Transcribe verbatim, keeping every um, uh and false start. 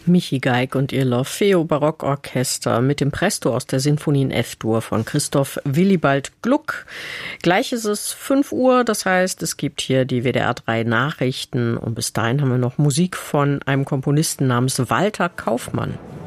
Michi Geig und ihr L'Orfeo Barockorchester mit dem Presto aus der Sinfonie in F-Dur von Christoph Willibald Gluck. Gleich ist es fünf Uhr, das heißt, es gibt hier die W D R drei Nachrichten und bis dahin haben wir noch Musik von einem Komponisten namens Walter Kaufmann.